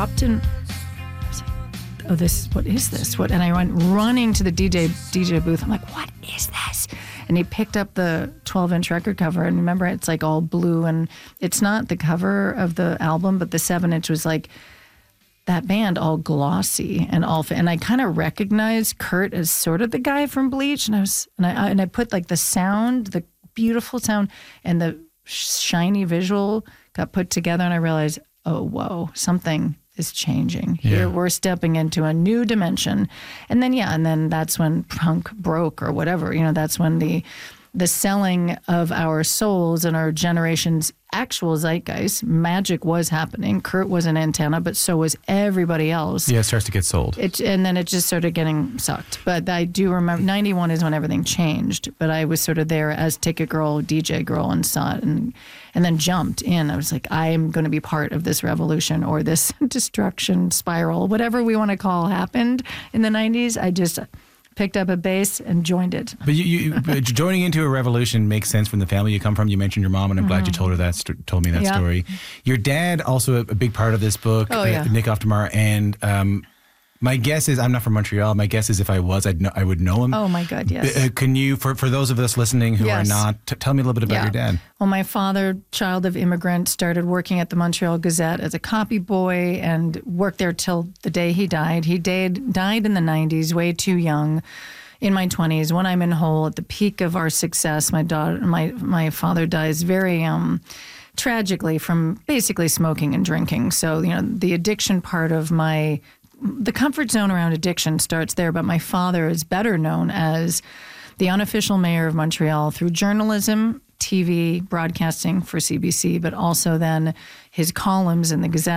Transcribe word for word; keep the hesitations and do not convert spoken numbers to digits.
stopped and I was like, oh, this, what is this? What? And I went running to the D J D J booth. I'm like, what is this? And he picked up the twelve inch record cover. And remember, it's like all blue. And it's not the cover of the album, but the seven inch was like that band all glossy and all. And I kind of recognized Kurt as sort of the guy from Bleach. And I was, and I, and I put like the sound, the beautiful sound and the shiny visual got put together. And I realized, oh, whoa, something is changing here. Yeah. We're stepping into a new dimension. And then, yeah, and then that's when punk broke or whatever, you know, that's when the, the selling of our souls and our generation's actual zeitgeist, magic was happening. Kurt was an antenna, but so was everybody else. Yeah, it starts to get sold. It, and then it just started getting sucked. But I do remember, ninety-one is when everything changed. But I was sort of there as ticket girl, D J girl, and saw it, and, and then jumped in. I was like, I'm going to be part of this revolution or this destruction spiral, whatever we want to call happened in the nineties. I just picked up a bass and joined it. But you, you but joining into a revolution makes sense from the family you come from. You mentioned your mom, and I'm mm-hmm. glad you told her that st- told me that yeah. story. Your dad also a, a big part of this book, oh, yeah. uh, Nick Oftemar, and um, my guess is I'm not from Montreal. My guess is if I was, I'd know, I would know him. Oh my God, yes. Uh, can you, for for those of us listening who yes. are not, t- tell me a little bit about yeah. your dad. Well, my father, child of immigrant, started working at the Montreal Gazette as a copy boy and worked there till the day he died. He died died in the nineties, way too young. In my twenties, when I'm in Hull, at the peak of our success, my daughter, my my father dies very um, tragically from basically smoking and drinking. So, you know, the addiction part of my, the comfort zone around addiction starts there. But my father is better known as the unofficial mayor of Montreal through journalism, T V, broadcasting for C B C, but also then his columns in the Gazette.